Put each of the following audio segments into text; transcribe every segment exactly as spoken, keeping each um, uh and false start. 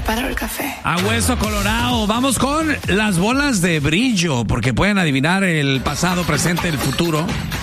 preparo el café. A hueso colorado. Vamos con las bolas de brillo, porque pueden adivinar el pasado, presente, el futuro.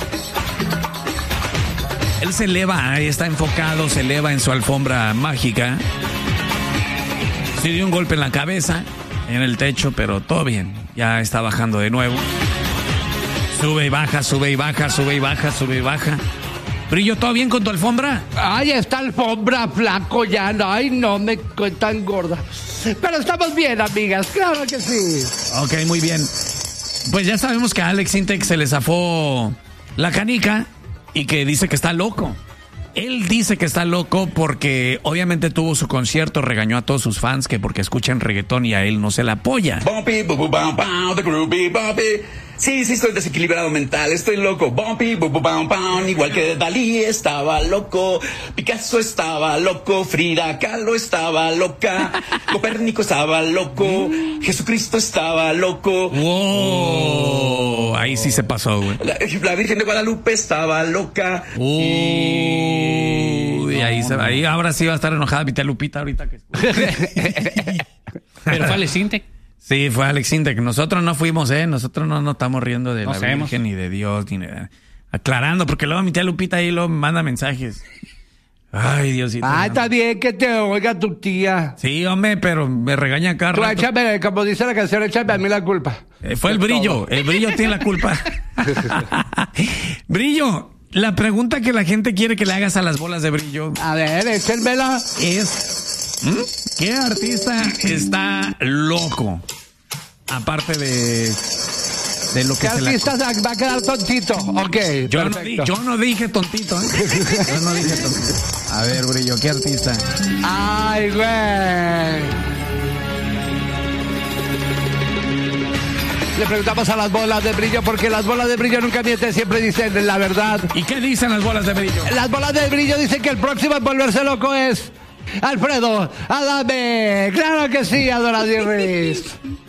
Él se eleva, ahí está enfocado, se eleva en su alfombra mágica. Se dio un golpe en la cabeza, en el techo, pero todo bien. Ya está bajando de nuevo. Sube y baja, sube y baja, sube y baja, sube y baja. Brillo, ¿todo bien con tu alfombra? Ay, esta alfombra, flaco, ya no. Ay, no, me estoy tan gorda. Pero estamos bien, amigas, claro que sí. Ok, muy bien. Pues ya sabemos que a Alex Intec se le zafó la canica y que dice que está loco. Él dice que está loco porque obviamente tuvo su concierto, regañó a todos sus fans que porque escuchan reggaetón y a él no se la apoya. Bumpy, bu, bu, bam, bam, the groovy, bumpy. Sí, sí, estoy desequilibrado mental, estoy loco. Bumpy, bu, bu, bam, bam, igual que Dalí estaba loco, Picasso estaba loco, Frida Kahlo estaba loca, Copérnico estaba loco, Jesucristo estaba loco. Wow, ahí sí se pasó, güey. La, la Virgen de Guadalupe estaba loca. Uy, ahí, se, ahí ahora sí va a estar enojada Vita Lupita ahorita que Pero fue Alex Intec. Sí, fue Alex Intec. Nosotros no fuimos, ¿eh? Nosotros no nos estamos riendo de no la sabemos. Virgen, ni de Dios, ni de... Aclarando, porque luego mi tía Lupita ahí lo manda mensajes. Ay, Diosito. Ah, está bien que te oiga tu tía. Sí, hombre, pero me regaña cada Tú rato. échame, como dice la canción, échame a mí la culpa. Eh, fue el brillo. El brillo tiene la culpa. Brillo, la pregunta que la gente quiere que le hagas a las bolas de brillo A ver, échenmela. es... ¿Mm? ¿Qué artista está loco? Aparte de... de lo que ¿Qué se la... artista va a quedar tontito? Ok, Yo no, di- yo no dije tontito, ¿eh? Yo no dije tontito. A ver, Brillo, ¿qué artista? Ay, güey. Le preguntamos a las bolas de brillo porque las bolas de brillo nunca mienten, siempre dicen la verdad. ¿Y qué dicen las bolas de brillo? Las bolas de brillo dicen que el próximo en volverse loco es Alfredo Adame. Claro que sí, Adoradierris.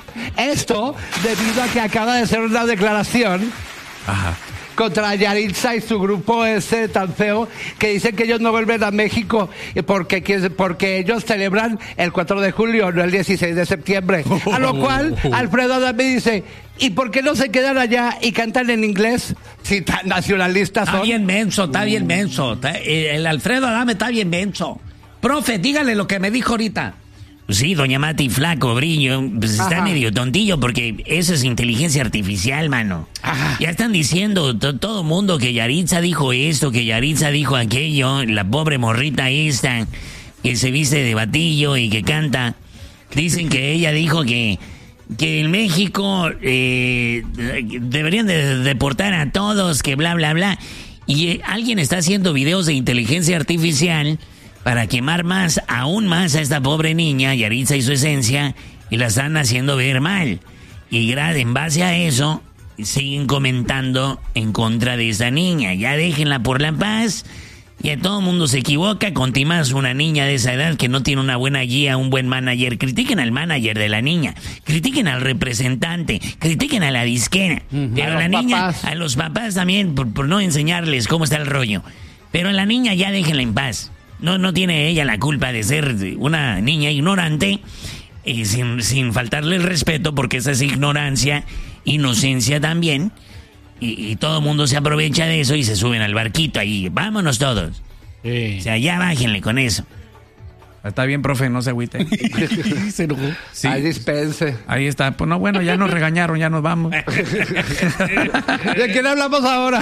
Esto debido a que acaba de hacer una declaración Ajá. contra Yaritza y su grupo ese tan feo que dicen que ellos no vuelven a México porque, porque ellos celebran el cuatro de julio, no el dieciséis de septiembre. A lo cual Alfredo Adame dice, ¿y por qué no se quedan allá y cantan en inglés si tan nacionalistas Está son? bien menso, está bien menso. Está- el Alfredo Adame está bien menso. Profe, dígale lo que me dijo ahorita. Sí, doña Mati, flaco, Brillo, pues está Ajá. medio tontillo porque eso es inteligencia artificial, mano. Ajá. Ya están diciendo to- todo mundo que Yaritza dijo esto, que Yaritza dijo aquello, la pobre morrita esta que se viste de batillo y que canta. Dicen que ella dijo que, que en México eh, deberían de deportar a todos, que bla, bla, bla. Y eh, alguien está haciendo videos de inteligencia artificial para quemar más, aún más a esta pobre niña, Yaritza y su esencia, y la están haciendo ver mal. Y gra- en base a eso, siguen comentando en contra de esta niña. Ya déjenla por la paz. Ya todo el mundo se equivoca, con más una niña de esa edad que no tiene una buena guía, un buen manager. Critiquen al manager de la niña, critiquen al representante, critiquen a la disquera. Pero A a la los niña, papás. a los papás también, por, por no enseñarles cómo está el rollo. Pero a la niña ya déjenla en paz. No, no tiene ella la culpa de ser una niña ignorante, eh, sin, sin faltarle el respeto, porque esa es ignorancia, inocencia también, y, y todo el mundo se aprovecha de eso y se suben al barquito ahí. Vámonos todos. Sí. O sea, ya bájenle con eso. Está bien, profe, no se agüite. Se enojó. Sí. Ay, dispense. Ahí está. Pues no, bueno, ya nos regañaron, ya nos vamos. ¿De quién hablamos ahora?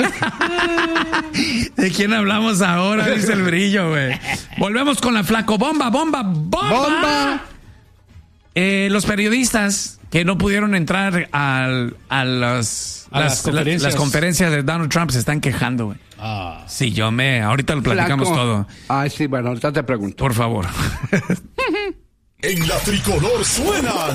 ¿De quién hablamos ahora? Dice el Brillo, güey. Volvemos con la flaco bomba, bomba, bomba. ¡Bomba! Eh, los periodistas que no pudieron entrar al, a las, A las conferencias. las conferencias de Donald Trump se están quejando, güey. Ah. Sí, yo me... Ahorita lo platicamos Flaco. todo. Ay, sí, bueno, ahorita te pregunto. Por favor. En la tricolor suena